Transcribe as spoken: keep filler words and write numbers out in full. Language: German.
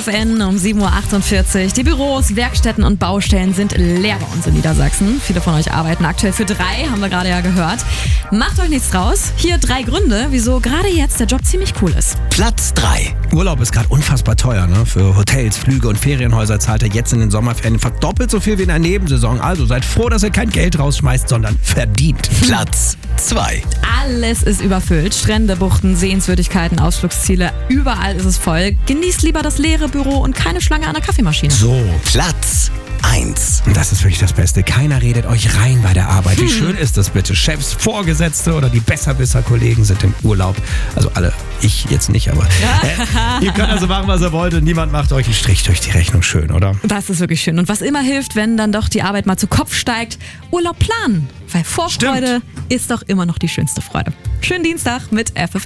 F N um sieben Uhr achtundvierzig. Die Büros, Werkstätten und Baustellen sind leer bei uns in Niedersachsen. Viele von euch arbeiten aktuell für drei, haben wir gerade ja gehört. Macht euch nichts draus. Hier drei Gründe, wieso gerade jetzt der Job ziemlich cool ist. Platz drei. Urlaub ist gerade unfassbar teuer, ne? Für Hotels, Flüge und Ferienhäuser zahlt er jetzt in den Sommerferien verdoppelt so viel wie in der Nebensaison. Also seid froh, dass ihr kein Geld rausschmeißt, sondern verdient. Platz zwei. Alles ist überfüllt. Strände, Buchten, Sehenswürdigkeiten, Ausflugsziele. Überall ist es voll. Genießt lieber das leere Büro und keine Schlange an der Kaffeemaschine. So. Platz eins. Und das ist wirklich das Beste. Keiner redet euch rein bei der Arbeit. Wie schön ist das bitte? Chefs, Vorgesetzte oder die Besserwisser-Kollegen sind im Urlaub. Also alle, ich jetzt nicht, aber äh, ihr könnt also machen, was ihr wollt und niemand macht euch einen Strich durch die Rechnung. Schön, oder? Das ist wirklich schön. Und was immer hilft, wenn dann doch die Arbeit mal zu Kopf steigt, Urlaub planen. Weil Vorfreude Stimmt. ist doch immer noch die schönste Freude. Schönen Dienstag mit F F